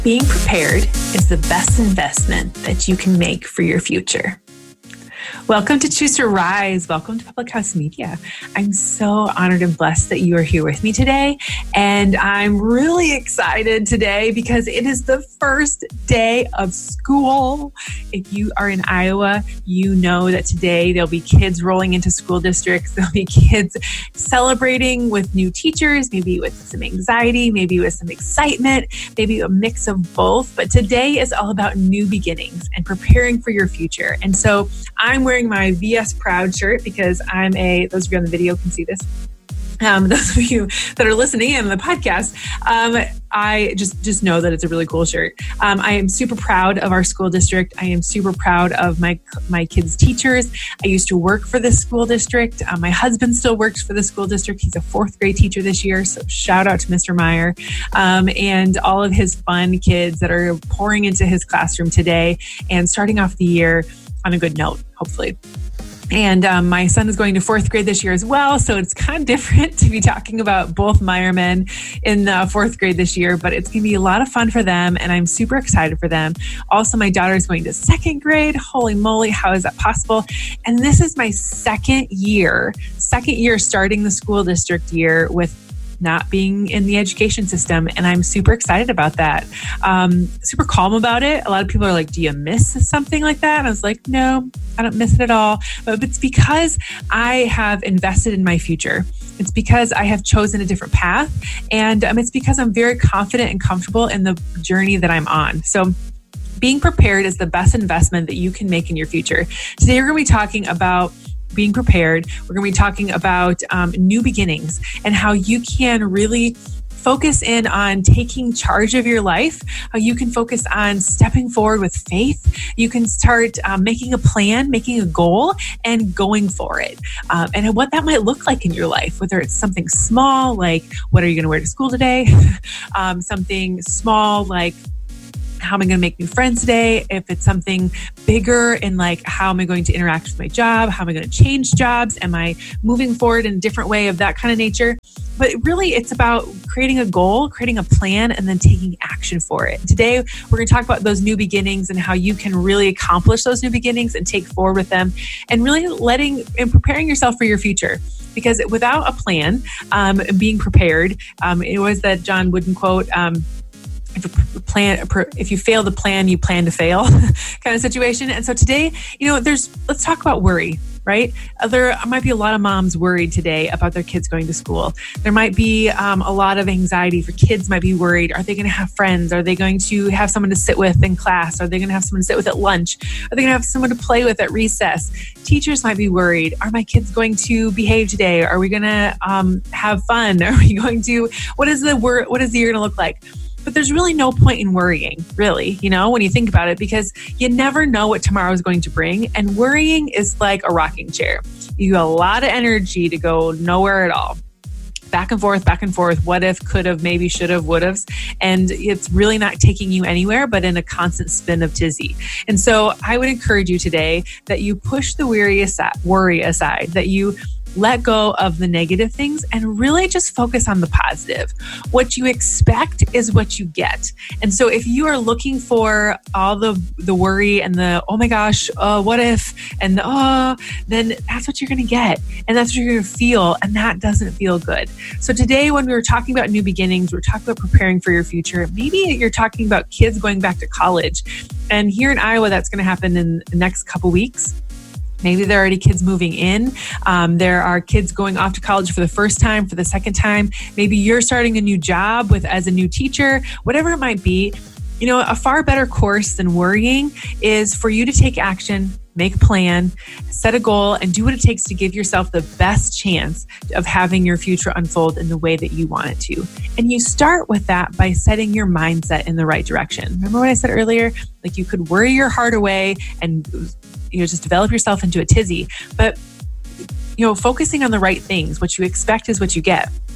Being prepared is the best investment that you can make for your future. Welcome to Choose to Rise. Welcome to Public House Media. I'm so honored and blessed that you are here with me today. And I'm really excited today because it is the first day of school. If you are in Iowa, you know that today there'll be kids rolling into school districts. There'll be kids celebrating with new teachers, maybe with some anxiety, maybe with some excitement, maybe a mix of both. But today is all about new beginnings and preparing for your future. And so I'm wearing my VS Proud shirt because those of you on the video can see this. Those of you that are listening in on the podcast, I just know that it's a really cool shirt. I am super proud of our school district. I am super proud of my kids' teachers. I used to work for this school district. My husband still works for the school district. He's a fourth grade teacher this year. So shout out to Mr. Meyer and all of his fun kids that are pouring into his classroom today and starting off the year on a good note, hopefully. And my son is going to fourth grade this year as well. So it's kind of different to be talking about both Meyermen in fourth grade this year, but it's going to be a lot of fun for them. And I'm super excited for them. Also, my daughter is going to second grade. Holy moly, how is that possible? And this is my second year starting the school district year with not being in the education system. And I'm super excited about that. Super calm about it. A lot of people are like, do you miss something like that? And I was like, no, I don't miss it at all. But it's because I have invested in my future. It's because I have chosen a different path. And it's because I'm very confident and comfortable in the journey that I'm on. So being prepared is the best investment that you can make in your future. Today, we're going to be talking about being prepared. We're going to be talking about new beginnings and how you can really focus in on taking charge of your life, how you can focus on stepping forward with faith. You can start making a plan, making a goal, and going for it. And what that might look like in your life, whether it's something small, like what are you going to wear to school today? Something small, like how am I going to make new friends today? If it's something bigger in like, how am I going to interact with my job? How am I going to change jobs? Am I moving forward in a different way of that kind of nature? But really, it's about creating a goal, creating a plan, and then taking action for it. Today, we're going to talk about those new beginnings and how you can really accomplish those new beginnings and take forward with them and really preparing yourself for your future. Because without a plan, being prepared, it was that John Wooden quote, if you fail to plan, you plan to fail kind of situation. And so today, let's talk about worry, right? There might be a lot of moms worried today about their kids going to school. There might be a lot of anxiety for kids might be worried. Are they going to have friends? Are they going to have someone to sit with in class? Are they going to have someone to sit with at lunch? Are they going to have someone to play with at recess? Teachers might be worried. Are my kids going to behave today? Are we going to have fun? Are we going to, what is the year going to look like? But there's really no point in worrying, really, when you think about it, because you never know what tomorrow is going to bring. And worrying is like a rocking chair. You have a lot of energy to go nowhere at all. Back and forth, what if, could have, maybe, should have, would have. And it's really not taking you anywhere, but in a constant spin of tizzy. And so I would encourage you today that you push the worry aside, that you let go of the negative things and really just focus on the positive. What you expect is what you get. And so if you are looking for all the worry and the, oh my gosh, what if, and then that's what you're going to get. And that's what you're going to feel. And that doesn't feel good. So today, when we were talking about new beginnings, we're talking about preparing for your future. Maybe you're talking about kids going back to college. And here in Iowa, that's going to happen in the next couple weeks. Maybe there are already kids moving in. There are kids going off to college for the first time, for the second time. Maybe you're starting a new job as a new teacher, whatever it might be. A far better course than worrying is for you to take action, make a plan, set a goal, and do what it takes to give yourself the best chance of having your future unfold in the way that you want it to. And you start with that by setting your mindset in the right direction. Remember what I said earlier? Like you could worry your heart away and just develop yourself into a tizzy. But, focusing on the right things, what you expect is what you get.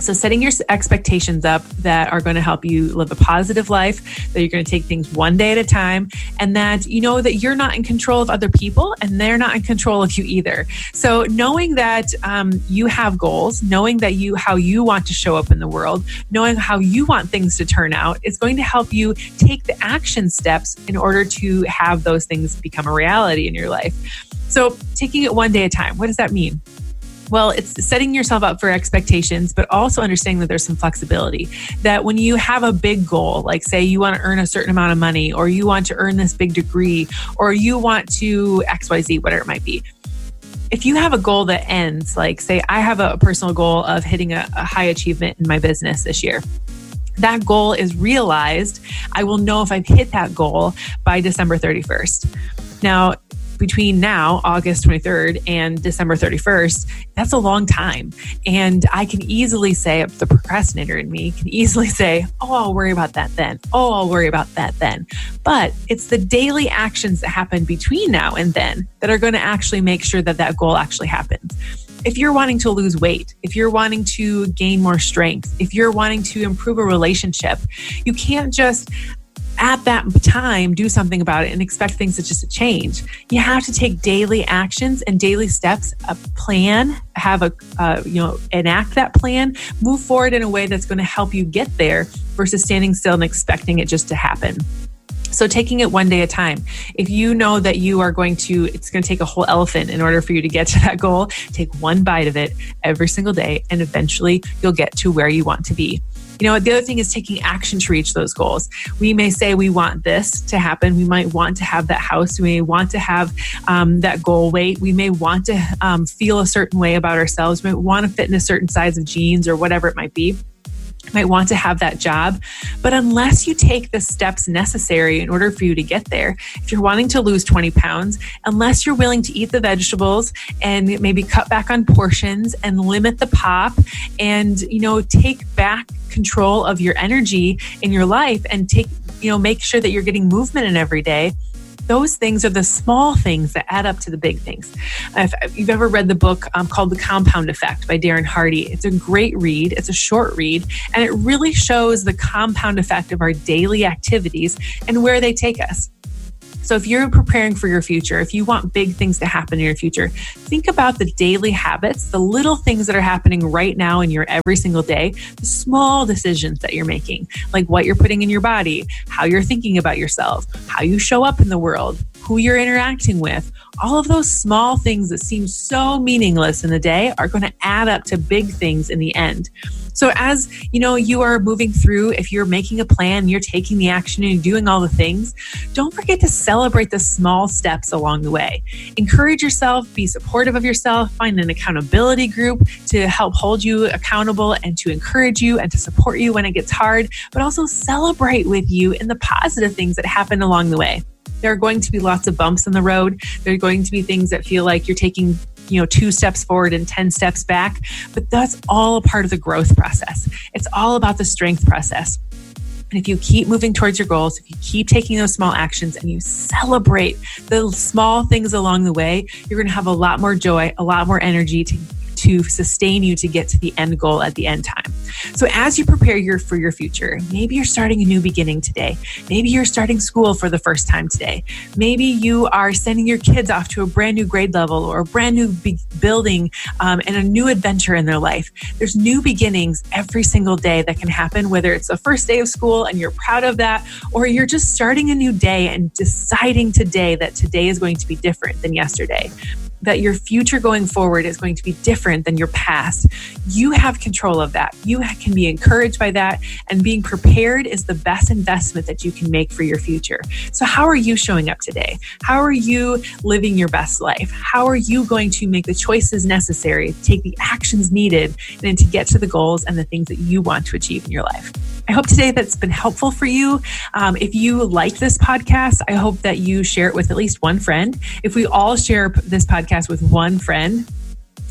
So setting your expectations up that are going to help you live a positive life, that you're going to take things one day at a time, and that you know that you're not in control of other people and they're not in control of you either. So knowing that you have goals, knowing that how you want to show up in the world, knowing how you want things to turn out is going to help you take the action steps in order to have those things become a reality in your life. So taking it one day at a time, what does that mean? Well, it's setting yourself up for expectations, but also understanding that there's some flexibility. That when you have a big goal, like say you want to earn a certain amount of money, or you want to earn this big degree, or you want to XYZ, whatever it might be. If you have a goal that ends, like say I have a personal goal of hitting a high achievement in my business this year. That goal is realized, I will know if I've hit that goal by December 31st. Now, between now, August 23rd, and December 31st, that's a long time. And I can easily say, the procrastinator in me can easily say, oh, I'll worry about that then. Oh, I'll worry about that then. But it's the daily actions that happen between now and then that are going to actually make sure that that goal actually happens. If you're wanting to lose weight, if you're wanting to gain more strength, if you're wanting to improve a relationship, you can't just at that time do something about it and expect things to just change. You have to take daily actions and daily steps, a plan, have enact that plan, move forward in a way that's going to help you get there versus standing still and expecting it just to happen. So taking it one day at a time. If you know that it's going to take a whole elephant in order for you to get to that goal, take one bite of it every single day, and eventually you'll get to where you want to be. You know, the other thing is taking action to reach those goals. We may say we want this to happen. We might want to have that house. We may want to have that goal weight. We may want to feel a certain way about ourselves. We might want to fit in a certain size of jeans or whatever it might be. Might want to have that job. But unless you take the steps necessary in order for you to get there, if you're wanting to lose 20 pounds, unless you're willing to eat the vegetables and maybe cut back on portions and limit the pop and, take back control of your energy in your life and make sure that you're getting movement in every day, those things are the small things that add up to the big things. If you've ever read the book called The Compound Effect by Darren Hardy, it's a great read. It's a short read, and it really shows the compound effect of our daily activities and where they take us. So if you're preparing for your future, if you want big things to happen in your future, think about the daily habits, the little things that are happening right now in your every single day, the small decisions that you're making, like what you're putting in your body, how you're thinking about yourself, how you show up in the world, who you're interacting with. All of those small things that seem so meaningless in the day are going to add up to big things in the end. So as you are moving through, if you're making a plan, you're taking the action and you're doing all the things, don't forget to celebrate the small steps along the way. Encourage yourself, be supportive of yourself, find an accountability group to help hold you accountable and to encourage you and to support you when it gets hard, but also celebrate with you in the positive things that happen along the way. There are going to be lots of bumps in the road. There are going to be things that feel like you're taking 2 steps forward and 10 steps back, but that's all a part of the growth process. It's all about the strength process. And if you keep moving towards your goals, if you keep taking those small actions and you celebrate the small things along the way, you're going to have a lot more joy, a lot more energy to sustain you to get to the end goal at the end time. So as you prepare for your future, maybe you're starting a new beginning today. Maybe you're starting school for the first time today. Maybe you are sending your kids off to a brand new grade level or a brand new building and a new adventure in their life. There's new beginnings every single day that can happen, whether it's the first day of school and you're proud of that, or you're just starting a new day and deciding today that today is going to be different than yesterday. That your future going forward is going to be different than your past. You have control of that. You can be encouraged by that, and being prepared is the best investment that you can make for your future. So how are you showing up today? How are you living your best life? How are you going to make the choices necessary, take the actions needed, and to get to the goals and the things that you want to achieve in your life? I hope today that's been helpful for you. If you like this podcast, I hope that you share it with at least one friend. If we all share this podcast with one friend,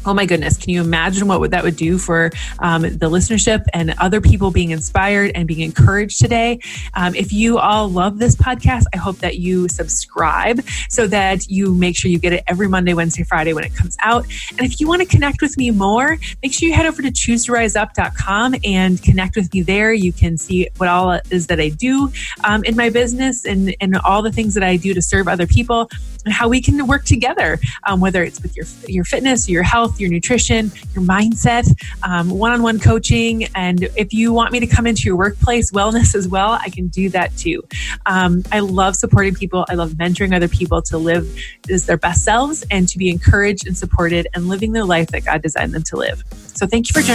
Oh my goodness. Can you imagine what that would do for the listenership and other people being inspired and being encouraged today? If you all love this podcast, I hope that you subscribe so that you make sure you get it every Monday, Wednesday, Friday when it comes out. And if you want to connect with me more, make sure you head over to choosetoriseup.com and connect with me there. You can see what all it is that I do in my business and all the things that I do to serve other people and how we can work together, whether it's with your fitness, your health, your nutrition, your mindset, one-on-one coaching. And if you want me to come into your workplace wellness as well, I can do that too. I love supporting people. I love mentoring other people to live as their best selves and to be encouraged and supported and living the life that God designed them to live. So thank you for joining.